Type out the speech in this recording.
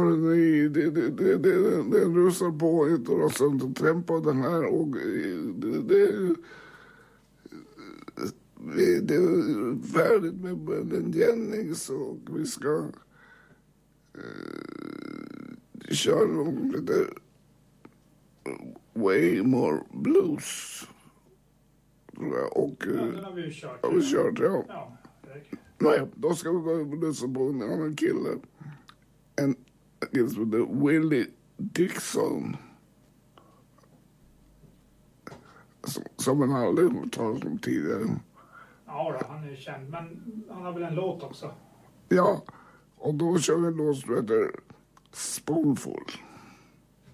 hörni, det rusar på ett och sen trämpa den här och det är färdigt med Brandon Jennings och vi ska köra någon lite Way More Blues. Och den har vi ju kört. har vi kört, ja. Ja, Nej, då ska vi gå och lyssna på en annan kille. En kille som heter Willie Dixon. Som man aldrig har talat om tidigare. ja då, han är känd. Men han har väl en låt också. Ja, och då kör vi en låt som heter Spoonful.